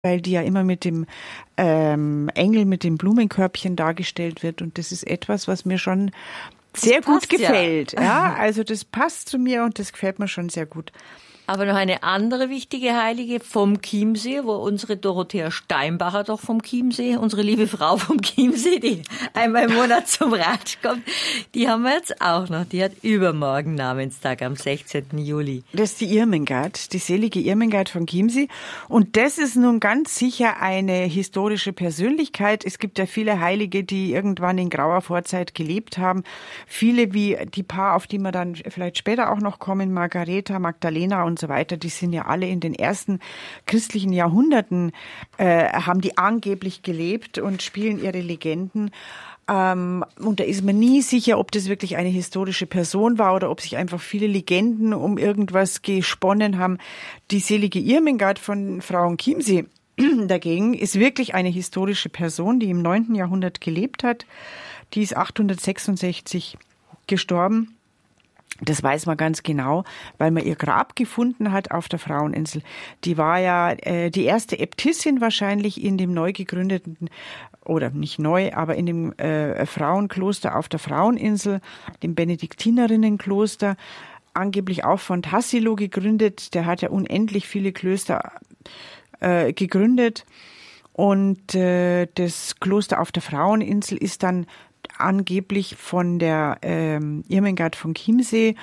weil die ja immer mit dem Engel mit dem Blumenkörbchen dargestellt wird. Und das ist etwas, was mir schon sehr gut gefällt. Ja, also das passt zu mir und das gefällt mir schon sehr gut. Aber noch eine andere wichtige Heilige vom Chiemsee, wo unsere Dorothea Steinbacher doch vom Chiemsee, unsere liebe Frau vom Chiemsee, die einmal im Monat zum Ratsch kommt, die haben wir jetzt auch noch. Die hat übermorgen Namenstag am 16. Juli. Das ist die Irmengard, die selige Irmengard von Chiemsee. Und das ist nun ganz sicher eine historische Persönlichkeit. Es gibt ja viele Heilige, die irgendwann in grauer Vorzeit gelebt haben. Viele wie die paar, auf die wir dann vielleicht später auch noch kommen, Margareta, Magdalena und so weiter, die sind ja alle in den ersten christlichen Jahrhunderten, haben die angeblich gelebt und spielen ihre Legenden. Und da ist man nie sicher, ob das wirklich eine historische Person war oder ob sich einfach viele Legenden um irgendwas gesponnen haben. Die selige Irmengard von Frauenchiemsee dagegen ist wirklich eine historische Person, die im 9. Jahrhundert gelebt hat. Die ist 866 gestorben. Das weiß man ganz genau, weil man ihr Grab gefunden hat auf der Fraueninsel. Die war ja die erste Äbtissin wahrscheinlich in dem neu gegründeten, oder nicht neu, aber in dem Frauenkloster auf der Fraueninsel, dem Benediktinerinnenkloster, angeblich auch von Tassilo gegründet. Der hat ja unendlich viele Klöster gegründet. Und das Kloster auf der Fraueninsel ist dann angeblich von der Irmengard von Chiemsee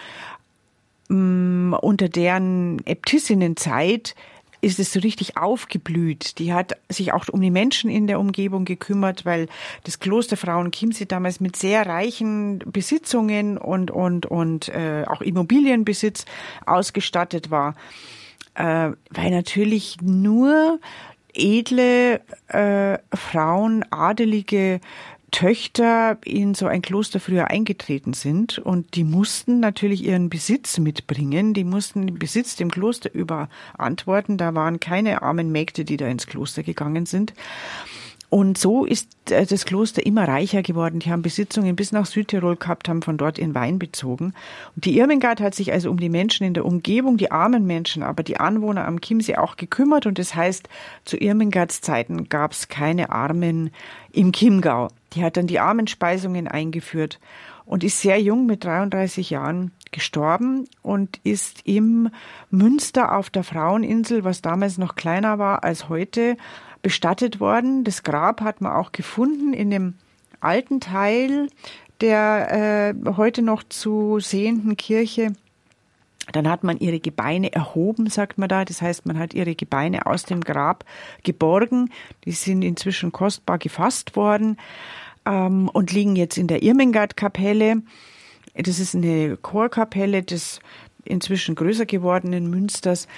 unter deren Äbtissinnenzeit ist es so richtig aufgeblüht. Die hat sich auch um die Menschen in der Umgebung gekümmert, weil das Kloster Frauenchiemsee damals mit sehr reichen Besitzungen und auch Immobilienbesitz ausgestattet war. Weil natürlich nur edle Frauen, adelige Töchter in so ein Kloster früher eingetreten sind und die mussten natürlich ihren Besitz mitbringen, die mussten den Besitz dem Kloster überantworten, da waren keine armen Mägde, die da ins Kloster gegangen sind. Und so ist das Kloster immer reicher geworden. Die haben Besitzungen bis nach Südtirol gehabt, haben von dort ihren Wein bezogen. Und die Irmengard hat sich also um die Menschen in der Umgebung, die armen Menschen, aber die Anwohner am Chiemsee auch gekümmert. Und das heißt, zu Irmengards Zeiten gab es keine Armen im Chiemgau. Die hat dann die Armenspeisungen eingeführt und ist sehr jung mit 33 Jahren gestorben und ist im Münster auf der Fraueninsel, was damals noch kleiner war als heute, bestattet worden. Das Grab hat man auch gefunden in dem alten Teil der heute noch zu sehenden Kirche. Dann hat man ihre Gebeine erhoben, sagt man da. Das heißt, man hat ihre Gebeine aus dem Grab geborgen. Die sind inzwischen kostbar gefasst worden und liegen jetzt in der Irmengard-Kapelle. Das ist eine Chorkapelle des inzwischen größer gewordenen Münsters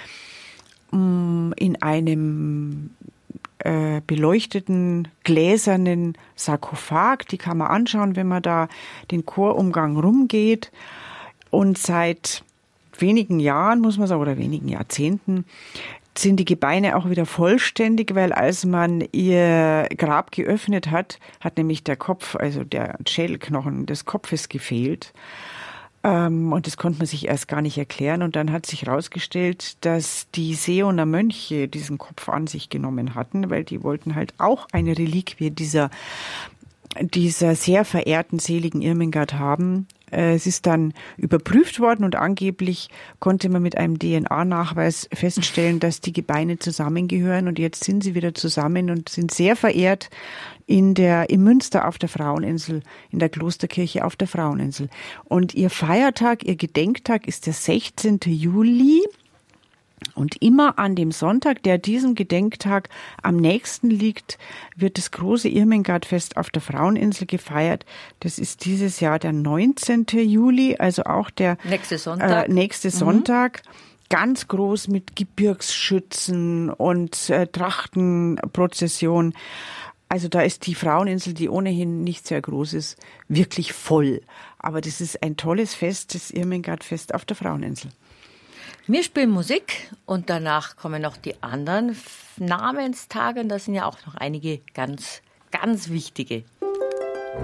in einem beleuchteten, gläsernen Sarkophag. Die kann man anschauen, wenn man da den Chorumgang rumgeht. Und seit wenigen Jahren, muss man sagen, oder wenigen Jahrzehnten, sind die Gebeine auch wieder vollständig, weil als man ihr Grab geöffnet hat, hat nämlich der Kopf, also der Schädelknochen des Kopfes gefehlt. Und das konnte man sich erst gar nicht erklären. Und dann hat sich herausgestellt, dass die Seoner Mönche diesen Kopf an sich genommen hatten, weil die wollten halt auch eine Reliquie dieser sehr verehrten seligen Irmengard haben. Es ist dann überprüft worden und angeblich konnte man mit einem DNA-Nachweis feststellen, dass die Gebeine zusammengehören und jetzt sind sie wieder zusammen und sind sehr verehrt im Münster auf der Fraueninsel, in der Klosterkirche auf der Fraueninsel. Und ihr Feiertag, ihr Gedenktag ist der 16. Juli. Und immer an dem Sonntag, der diesem Gedenktag am nächsten liegt, wird das große Irmengardfest auf der Fraueninsel gefeiert. Das ist dieses Jahr der 19. Juli, also auch der nächste Sonntag. Ganz groß mit Gebirgsschützen und Trachtenprozession. Also da ist die Fraueninsel, die ohnehin nicht sehr groß ist, wirklich voll. Aber das ist ein tolles Fest, das Irmengardfest auf der Fraueninsel. Wir spielen Musik und danach kommen noch die anderen Namenstage. Und da sind ja auch noch einige ganz, ganz wichtige